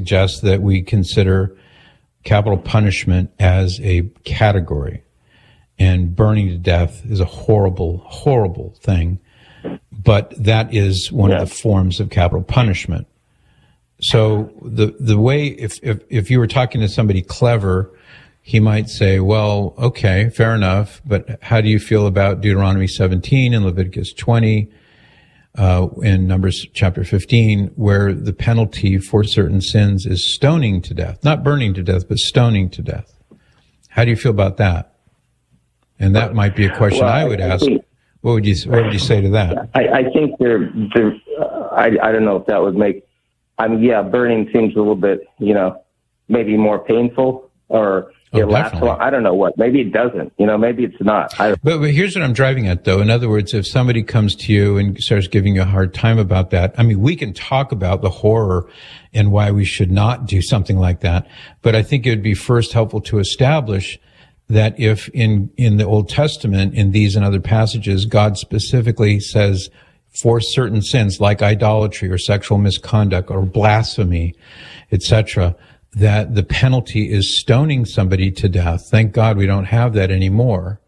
suggest that we consider capital punishment as a category, and burning to death is a horrible, horrible thing. But that is one of the forms of capital punishment. So the way, if you were talking to somebody clever, he might say, well, okay, fair enough, but how do you feel about Deuteronomy 17 and Leviticus 20, in Numbers chapter 15, where the penalty for certain sins is stoning to death, not burning to death, but stoning to death? How do you feel about that? And that might be a question I would ask. What would you say to that? I think I don't know if that would make, burning seems a little bit, maybe more painful, or it lasts long. I don't know what. Maybe it doesn't. Maybe it's not. But here's what I'm driving at, though. In other words, if somebody comes to you and starts giving you a hard time about that, we can talk about the horror and why we should not do something like that. But I think it would be first helpful to establish that if in the Old Testament, in these and other passages, God specifically says for certain sins like idolatry or sexual misconduct or blasphemy, etc., that the penalty is stoning somebody to death. Thank God we don't have that anymore.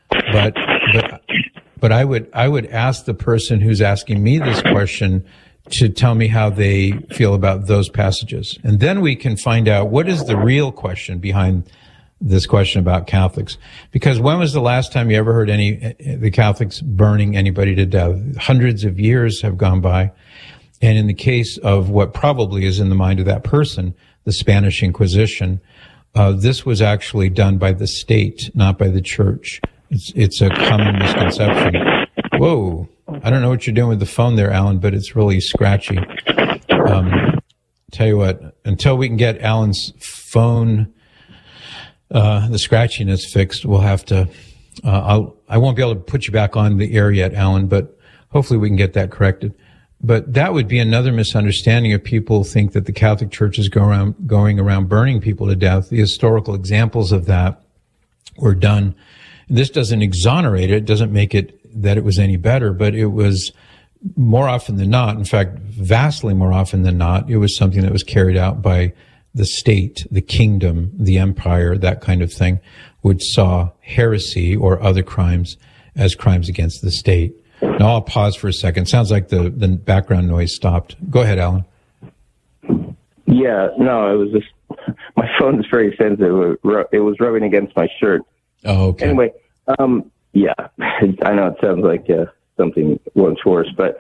But I would ask the person who's asking me this question to tell me how they feel about those passages. And then we can find out what is the real question behind this question about Catholics. Because when was the last time you ever heard the Catholics burning anybody to death? Hundreds of years have gone by. And in the case of what probably is in the mind of that person, the Spanish Inquisition, this was actually done by the state, not by the church. It's a common misconception. Whoa. I don't know what you're doing with the phone there, Alan, but it's really scratchy. Tell you what, until we can get Alan's phone, the scratchiness fixed, we'll have to, I won't be able to put you back on the air yet, Alan, but hopefully we can get that corrected. But that would be another misunderstanding if people think that the Catholic Church is going around burning people to death. The historical examples of that were done. This doesn't exonerate it. It doesn't make it that it was any better, but it was more often than not, in fact, vastly more often than not, it was something that was carried out by the state, the kingdom, the empire, that kind of thing, which saw heresy or other crimes as crimes against the state. Now, I'll pause for a second. Sounds like the background noise stopped. Go ahead, Alan. Yeah, no, it was just, my phone is very sensitive. It was rubbing against my shirt. Oh, okay. Anyway, yeah, I know it sounds like something once worse, but,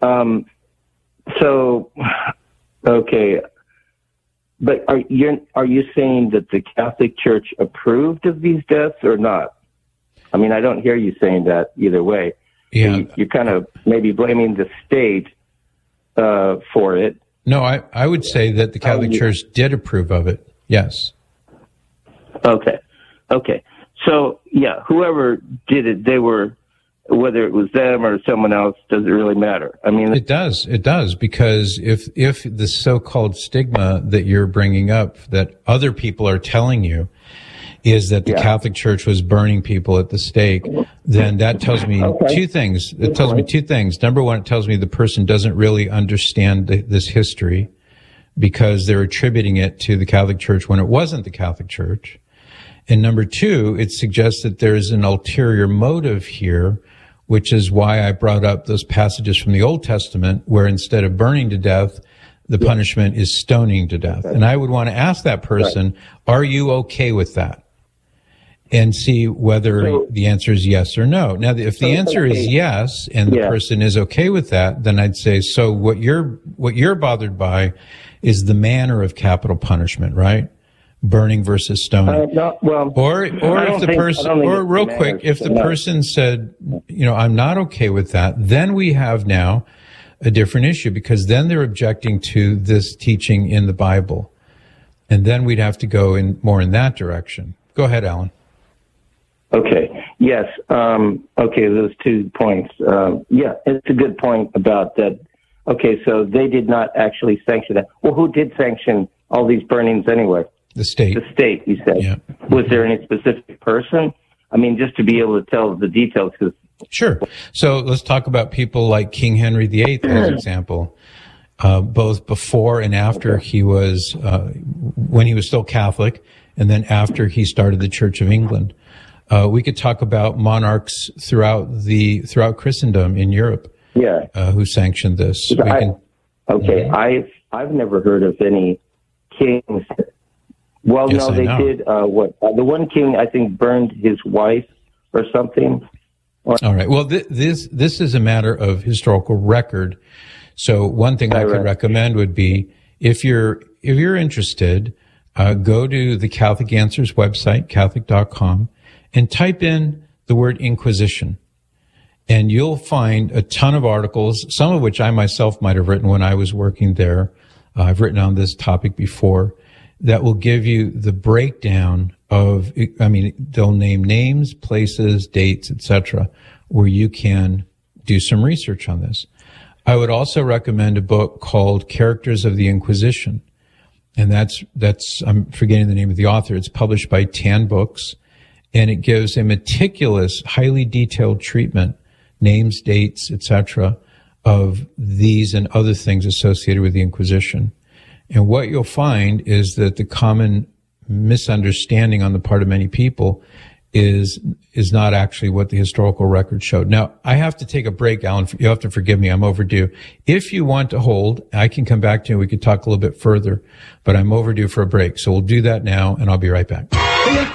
okay. But are you saying that the Catholic Church approved of these deaths or not? I don't hear you saying that either way. Yeah. You're kind of maybe blaming the state for it. No, I would say that the Catholic Church did approve of it. Yes. Okay. So, yeah, whoever did it, they were, whether it was them or someone else, doesn't really matter. It does, because if the so-called stigma that you're bringing up, that other people are telling you, is that the Catholic Church was burning people at the stake, then that tells me two things. It tells me two things. Number one, it tells me the person doesn't really understand this history, because they're attributing it to the Catholic Church when it wasn't the Catholic Church. And number two, it suggests that there's an ulterior motive here, which is why I brought up those passages from the Old Testament where instead of burning to death, the punishment is stoning to death. And I would want to ask that person, are you okay with that? And see whether the answer is yes or no. Now, if the answer is yes, and the person is okay with that, then I'd say, so what you're bothered by is the manner of capital punishment, right? Burning versus stoning. Or if the person, or real quick, if the person said, I'm not okay with that, then we have now a different issue, because then they're objecting to this teaching in the Bible. And then we'd have to go more in that direction. Go ahead, Alan. Okay. Yes. Okay. Those 2 points. It's a good point about that. Okay. So they did not actually sanction that. Well, who did sanction all these burnings anyway? The state. The state, you said. Yeah. Was there any specific person? Just to be able to tell the details. Sure. So let's talk about people like King Henry VIII as an example. both before and after he was, when he was still Catholic, and then after he started the Church of England. We could talk about monarchs throughout Christendom in Europe, who sanctioned this. I've never heard of any kings. Well, yes, no, they did. The one king, I think, burned his wife or something. All right. Well, this is a matter of historical record. So one thing I could recommend would be, if you're interested, go to the Catholic Answers website, Catholic.com, and type in the word Inquisition. And you'll find a ton of articles, some of which I myself might have written when I was working there. I've written on this topic before, that will give you the breakdown of, they'll name names, places, dates, etc., where you can do some research on this. I would also recommend a book called Characters of the Inquisition. And that's, I'm forgetting the name of the author. It's published by Tan Books, and it gives a meticulous, highly detailed treatment, names, dates, etc., of these and other things associated with the Inquisition. And what you'll find is that the common misunderstanding on the part of many people is not actually what the historical record showed. Now, I have to take a break, Alan. You have to forgive me. I'm overdue. If you want to hold, I can come back to you and we could talk a little bit further, but I'm overdue for a break. So we'll do that now, and I'll be right back.